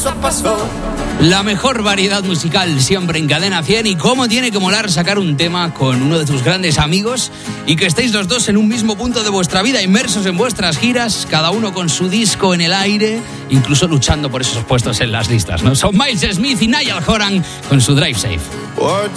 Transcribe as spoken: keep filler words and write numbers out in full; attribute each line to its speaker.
Speaker 1: paso a paso.
Speaker 2: La mejor variedad musical siempre en Cadena cien. Y cómo tiene que molar sacar un tema con uno de tus grandes amigos y que estéis los dos en un mismo punto de vuestra vida, inmersos en vuestras giras, cada uno con su disco en el aire, incluso luchando por esos puestos en las listas, ¿no? Son Miles Smith y Niall Horan con su Drive Safe.